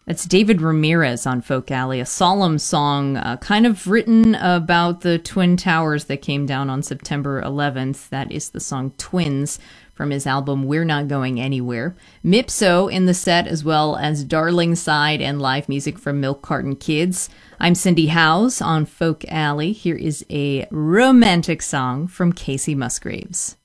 That's David Ramirez on Folk Alley, a solemn song kind of written about the Twin Towers that came down on September 11th. That is the song Twins from his album We're Not Going Anywhere. Mipso in the set, as well as Darling Side and live music from Milk Carton Kids. I'm Cindy Howes on Folk Alley. Here is a romantic song from Casey Musgraves.